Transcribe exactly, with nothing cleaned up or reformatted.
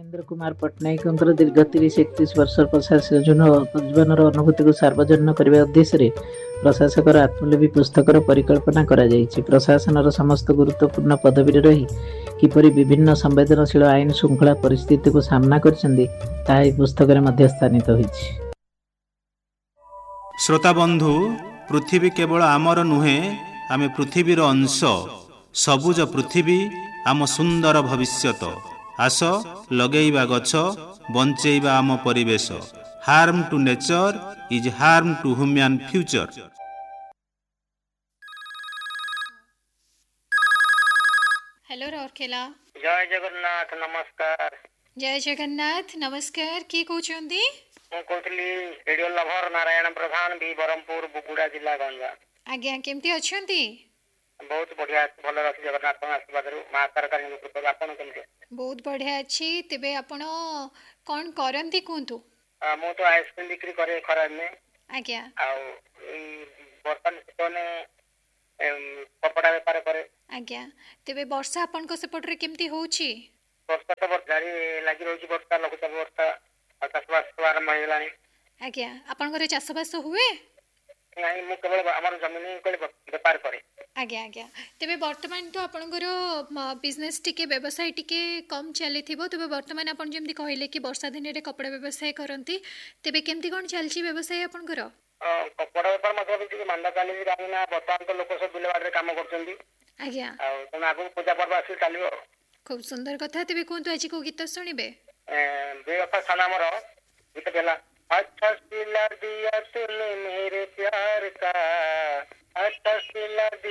ମହେନ୍ଦ୍ର କୁମାର ପଟ୍ଟନାୟକଙ୍କର ଦୀର୍ଘ ତିରିଶ ଏକତିରିଶ ବର୍ଷ ପ୍ରଶାସନ ଜୀବନର ଅନୁଭୂତିକୁ ସାର୍ବଜନୀନ କରିବା ଉଦ୍ଦେଶ୍ୟରେ ପ୍ରଶାସକର ଆତ୍ମଲିପି ପୁସ୍ତକର ପରିକଳ୍ପନା କରାଯାଇଛି। ପ୍ରଶାସନର ସମସ୍ତ ଗୁରୁତ୍ୱପୂର୍ଣ୍ଣ ପଦବୀରେ ରହି କିପରି ବିଭିନ୍ନ ସମ୍ବେଦନଶୀଳ ଆଇନ ଶୃଙ୍ଖଳା ପରିସ୍ଥିତିକୁ ସାମ୍ନା କରିଛନ୍ତି ତାହା ଏହି ପୁସ୍ତକରେ ମଧ୍ୟ ସ୍ଥାନିତ ହୋଇଛି। ଶ୍ରୋତାବନ୍ଧୁ, ପୃଥିବୀ କେବଳ ଆମର ନୁହେଁ, ଆମେ ପୃଥିବୀର ଅଂଶ। ସବୁଜ ପୃଥିବୀ ଆମ ସୁନ୍ଦର ଭବିଷ୍ୟତ। ଆସ ଲଗେଇବା ଗଛ, ବଞ୍ଚେଇବା ଆମ ପରିବେଶ। Harm two nature is harm two human future. Hello Rourkela. जय जगन्नाथ नमस्कार। जय जगन्नाथ नमस्कार। किए कहउछंती? ମୁଁ କହୁଥିଲି ରେଡିଓ ଲଭର ନାରାୟଣ ପ୍ରଧାନ ବି ବରହମପୁର ବୁଗୁଡା ଜିଲ୍ଲା ଗଞ୍ଜାମ। ଆଜ୍ଞା, କେମିତି ଅଛନ୍ତି? ବହୁତ ବଢିଆ, ଭଲ ଅଛି ଜଗନ୍ନାଥଙ୍କ ଆଶୀର୍ବାଦରୁ, ମା ତାରକାରୀଙ୍କ କୃପାରୁ। ଆପଣ କେମିତି? ବହୁତ ବଢିଆ ଅଛି। ତେବେ ଆପଣ କଣ କରନ୍ତି କୁହନ୍ତୁ? ଆ, ମୁଁ ତ ଆଇସ୍କ୍ରିମ ବିକ୍ରି କରେ ଖରାଦିନେ, ଆଜ୍ଞା ଆଉ ଏଇ ବର୍ତ୍ତମାନ ଶୀତଦିନେ କପଡା ବେପାର କରେ। ଆଜ୍ଞା, ତେବେ ବର୍ଷା ଆପଣଙ୍କ ସେପଟରେ କେମିତି ହଉଛି? ବର୍ଷା ତ ବର୍ଷା ଜାରି ଲାଗି ରହିଛି, ବର୍ଷା ଲଘୁଚାପ ବର୍ଷା, ଆଉ ଚାଷବାସ ସବୁ ଆରମ୍ଭ ହେଇଗଲାଣି। ଆଜ୍ଞା, ଆପଣଙ୍କର ଚାଷବାସ ହୁଏ? ନାଇଁ, ମୁଁ କେବଳ ଆମର ଜମିନି କହିଲେ ବେପାର କରେ। ଆଜ୍ଞା ଆଜ୍ଞା, ତେବେ ବର୍ତ୍ତମାନ ତ ଆପଣଙ୍କର ବିଜନେସ୍ ଟିକେ ବ୍ୟବସାୟ ଟିକେ କମ୍ ଚାଲିଥିବ। ତେବେ ବର୍ତ୍ତମାନ ଆପଣ ଯେମିତି କହିଲେ କି ବର୍ଷା ଦିନରେ କପଡ଼ା ବ୍ୟବସାୟ କରନ୍ତି, ତେବେ କେମିତି କ'ଣ ଚାଲିଛି ବ୍ୟବସାୟ ଆପଣଙ୍କର? କପଡ଼ା ବେପାର ମଧ୍ୟ ବି ଟିକେ ମାନ୍ଦା ଚାଲିଛି, କାହିଁକି ନା ବର୍ତ୍ତମାନ ତ ଲୋକ ସବୁ ବିଲ ବାଡ଼ିରେ କାମ କରୁଛନ୍ତି। ଆଜ୍ଞା, ଆଉ ତେଣୁ ଆଗକୁ ପୂଜା ପର୍ବ ଆସିକି ଚାଲିବ। ଖୁବ୍ ସୁନ୍ଦର କଥା। ତେବେ କୁହନ୍ତୁ, ଆଜି କୋଉ ଗୀତ ଶୁଣିବେ? ବେୱଫା ଖାନା ଆମର ଗୀତ ହେଲା, अच्छा सिला दिया तूने मेरे प्यार का, अच्छा सिला